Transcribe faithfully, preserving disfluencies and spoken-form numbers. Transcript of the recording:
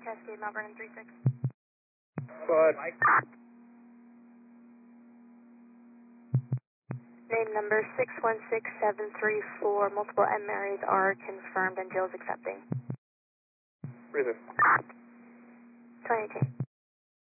Cascade, Mount Vernon three six. Go ahead. Name number six one six seven three four. Multiple M Marys are confirmed and Jill's accepting. Breather. twenty eighteen.